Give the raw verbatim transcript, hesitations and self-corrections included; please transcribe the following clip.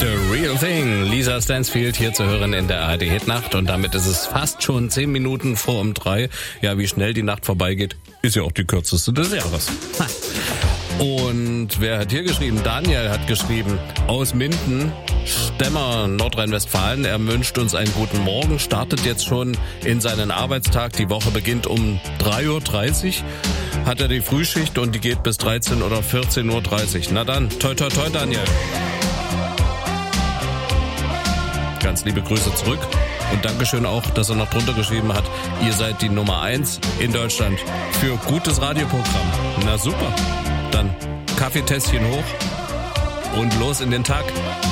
The Real Thing. Lisa Stansfield hier zu hören in der A R D Hitnacht. Und damit ist es fast schon zehn Minuten vor um drei. Ja, wie schnell die Nacht vorbeigeht, ist ja auch die kürzeste des Jahres. Und wer hat hier geschrieben? Daniel hat geschrieben aus Minden, Stemmer, Nordrhein-Westfalen. Er wünscht uns einen guten Morgen, startet jetzt schon in seinen Arbeitstag. Die Woche beginnt um drei Uhr dreißig. Hat er die Frühschicht und die geht bis dreizehn oder vierzehn Uhr dreißig. Na dann, toi toi toi Daniel. Ganz liebe Grüße zurück und Dankeschön auch, dass er noch drunter geschrieben hat, ihr seid die Nummer eins in Deutschland für gutes Radioprogramm. Na super, dann Kaffeetässchen hoch und los in den Tag.